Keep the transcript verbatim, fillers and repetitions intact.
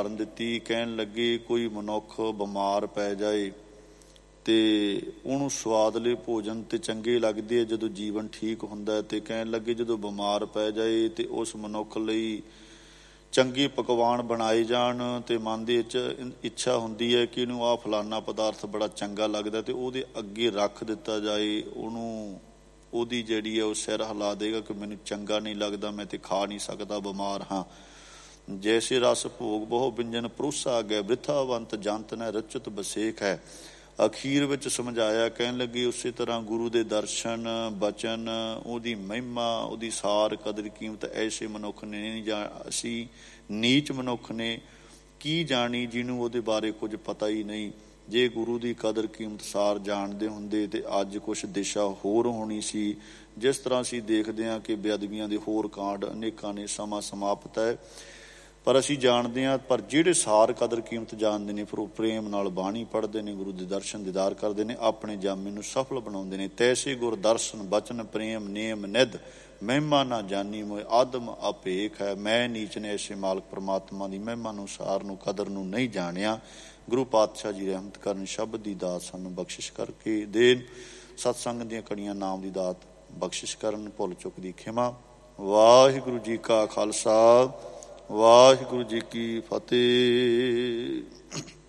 ਉਦਾਹਰਨ ਦਿੱਤੀ। ਕਹਿਣ ਲੱਗੇ ਕੋਈ ਮਨੁੱਖ ਬਿਮਾਰ ਪੈ ਜਾਏ ਅਤੇ ਉਹਨੂੰ ਸਵਾਦਲੇ ਭੋਜਨ ਤਾਂ ਚੰਗੇ ਲੱਗਦੇ ਆ ਜਦੋਂ ਜੀਵਨ ਠੀਕ ਹੁੰਦਾ। ਅਤੇ ਕਹਿਣ ਲੱਗੇ ਜਦੋਂ ਬਿਮਾਰ ਪੈ ਜਾਏ ਅਤੇ ਉਸ ਮਨੁੱਖ ਲਈ ਚੰਗੇ ਪਕਵਾਨ ਬਣਾਏ ਜਾਣ ਅਤੇ ਮਨ ਦੇ ਵਿੱਚ ਇੱਛਾ ਹੁੰਦੀ ਹੈ ਕਿ ਇਹਨੂੰ ਆਹ ਫਲਾਨਾ ਪਦਾਰਥ ਬੜਾ ਚੰਗਾ ਲੱਗਦਾ ਅਤੇ ਉਹਦੇ ਅੱਗੇ ਰੱਖ ਦਿੱਤਾ ਜਾਏ। ਉਹਨੂੰ ਉਹਦੀ ਜਿਹੜੀ ਹੈ ਉਹ ਸਿਰ ਹਿਲਾ ਦੇਗਾ ਕਿ ਮੈਨੂੰ ਚੰਗਾ ਨਹੀਂ ਲੱਗਦਾ, ਮੈਂ ਤਾਂ ਖਾ ਨਹੀਂ ਸਕਦਾ, ਬਿਮਾਰ ਹਾਂ। ਜੈਸੇ ਰਸ ਭੋਗ ਬਹੁ ਵਿਅੰਜਨ ਪਰੋਸਾ ਗਏ, ਬ੍ਰਿਥਾਵੰਤ ਜੰਤ ਨੇ ਰਚਿਤ ਬਸੇਖ ਹੈ। ਅਖੀਰ ਵਿੱਚ ਸਮਝਾਇਆ। ਕਹਿਣ ਲੱਗੇ ਉਸੇ ਤਰ੍ਹਾਂ ਗੁਰੂ ਦੇ ਦਰਸ਼ਨ, ਬਚਨ, ਉਹਦੀ ਮਹਿਮਾ, ਉਹਦੀ ਸਾਰ ਕਦਰ ਕੀਮਤ ਐਸੇ ਮਨੁੱਖ ਨੇ ਨਹੀਂ ਜਾ ਅਸੀਂ ਨੀਚ ਮਨੁੱਖ ਨੇ ਕੀ ਜਾਣੀ ਜਿਹਨੂੰ ਉਹਦੇ ਬਾਰੇ ਕੁਝ ਪਤਾ ਹੀ ਨਹੀਂ। ਜੇ ਗੁਰੂ ਦੀ ਕਦਰ ਕੀਮਤ ਸਾਰ ਜਾਣਦੇ ਹੁੰਦੇ ਅਤੇ ਅੱਜ ਕੁਛ ਦਿਸ਼ਾ ਹੋਰ ਹੋਣੀ ਸੀ। ਜਿਸ ਤਰ੍ਹਾਂ ਅਸੀਂ ਦੇਖਦੇ ਹਾਂ ਕਿ ਬੇਅਦਬੀਆਂ ਦੇ ਹੋਰ ਕਾਂਡ ਅਨੇਕਾਂ ਨੇ, ਸਮਾਂ ਸਮਾਪਤ ਹੈ ਪਰ ਅਸੀਂ ਜਾਣਦੇ ਹਾਂ। ਪਰ ਜਿਹੜੇ ਸਾਰ ਕਦਰ ਕੀਮਤ ਜਾਣਦੇ ਨੇ ਫਿਰ ਉਹ ਪ੍ਰੇਮ ਨਾਲ ਬਾਣੀ ਪੜ੍ਹਦੇ ਨੇ, ਗੁਰੂ ਦੇ ਦਰਸ਼ਨ ਦੀਦਾਰ ਕਰਦੇ ਨੇ, ਆਪਣੇ ਜਾਮੇ ਨੂੰ ਸਫਲ ਬਣਾਉਂਦੇ ਨੇ। ਤੈਸੇ ਗੁਰ ਦਰਸ਼ਨ ਬਚਨ ਪ੍ਰੇਮ ਨੇਮ ਨਿਧ, ਮਹਿਮਾ ਨਾ ਜਾਨੀ ਮੋਏ ਆਦਮ ਅਭੇਖ ਹੈ। ਮੈਂ ਨੀਚ ਨੇ ਐਸੇ ਮਾਲਕ ਪਰਮਾਤਮਾ ਦੀ ਮਹਿਮਾ ਨੂੰ, ਸਾਰ ਨੂੰ, ਕਦਰ ਨੂੰ ਨਹੀਂ ਜਾਣਿਆ। ਗੁਰੂ ਪਾਤਸ਼ਾਹ ਜੀ ਰਹਿਮਤ ਕਰਨ, ਸ਼ਬਦ ਦੀ ਦਾਤ ਸਾਨੂੰ ਬਖਸ਼ਿਸ਼ ਕਰਕੇ ਦੇਣ, ਸਤਸੰਗ ਦੀਆਂ ਕੜੀਆਂ ਨਾਮ ਦੀ ਦਾਤ ਬਖਸ਼ਿਸ਼ ਕਰਨ, ਭੁੱਲ ਚੁੱਕ ਦੀ ਖਿਮਾ। ਵਾਹਿਗੁਰੂ ਜੀ ਕਾ ਖਾਲਸਾ, ਵਾਹਿਗੁਰੂ ਜੀ ਕੀ ਫਤਿਹ।